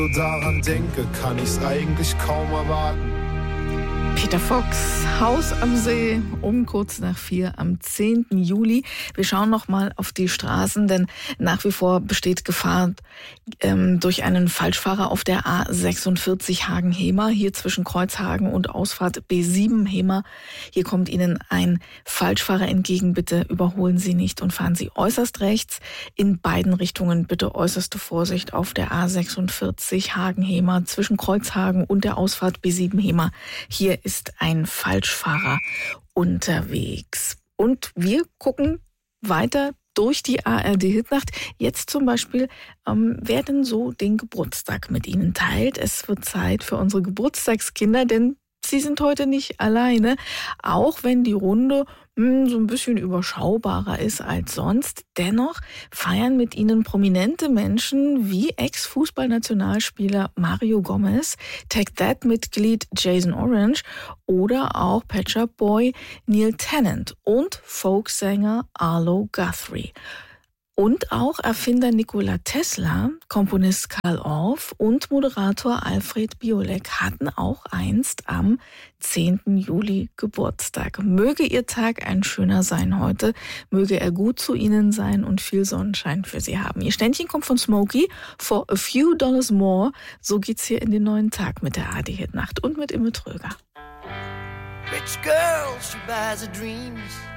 So daran denke, kann ich's eigentlich kaum erwarten. Peter Fox, Haus am See, um kurz nach 4 am 10. Juli. Wir schauen noch mal auf die Straßen, denn nach wie vor besteht Gefahr durch einen Falschfahrer auf der A46 Hagen-Hemer, hier zwischen Kreuzhagen und Ausfahrt B7 Hemer. Hier kommt Ihnen ein Falschfahrer entgegen. Bitte überholen Sie nicht und fahren Sie äußerst rechts. In beiden Richtungen bitte äußerste Vorsicht auf der A46 Hagen-Hemer zwischen Kreuzhagen und der Ausfahrt B7 Hemer. Hier ist ein Falschfahrer unterwegs. Und wir gucken weiter durch die ARD-Hitnacht. Jetzt zum Beispiel, wer denn so den Geburtstag mit Ihnen teilt. Es wird Zeit für unsere Geburtstagskinder, denn sie sind heute nicht alleine, auch wenn die Runde so ein bisschen überschaubarer ist als sonst. Dennoch feiern mit ihnen prominente Menschen wie Ex-Fußballnationalspieler Mario Gomez, Take That-Mitglied Jason Orange oder auch Pet Shop Boy Neil Tennant und Folksänger Arlo Guthrie. Und auch Erfinder Nikola Tesla, Komponist Carl Orff und Moderator Alfred Biolek hatten auch einst am 10. Juli Geburtstag. Möge Ihr Tag ein schöner sein heute, möge er gut zu Ihnen sein und viel Sonnenschein für Sie haben. Ihr Ständchen kommt von Smokey, For a Few Dollars More. So geht's hier in den neuen Tag mit der ARD-Hitnacht und mit Imme Tröger. Rich girl, she buys her dreams.